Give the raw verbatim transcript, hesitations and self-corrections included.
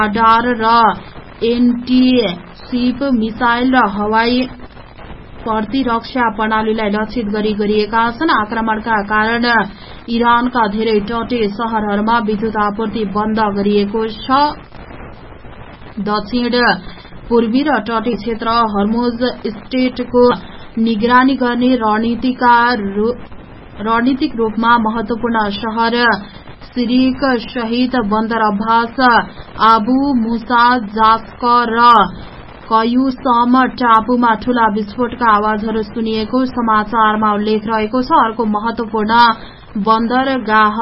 Radar र anti-ship missile र हवाई प्रतिरक्षा प्रणालीलाई लक्षित गरी गरिएका छन्। आक्रमणका कारण इरानका धेरै तटीय शहरहरूमा विद्युत आपूर्ति बन्द गरिएको छ। दक्षिण पूर्वी र तटीय क्षेत्र हर्मुज स्ट्रेटको निगरानी गर्ने रणनीतिक रूपमा महत्वपूर्ण शहर सिरिक सहित बन्दर अभ्यास आबु मुसा जास्क र कयुसम टापुमा ठूला विस्फोटका आवाजहरू सुनिएको समाचारमा उल्लेख रहेको छ। अर्को महत्वपूर्ण बन्दरगाह